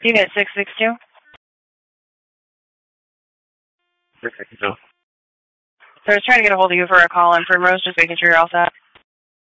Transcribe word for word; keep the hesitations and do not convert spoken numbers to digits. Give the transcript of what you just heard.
Unit six six two. six six two. So I was trying to get a hold of you for a call in Primrose, just making sure you're all set.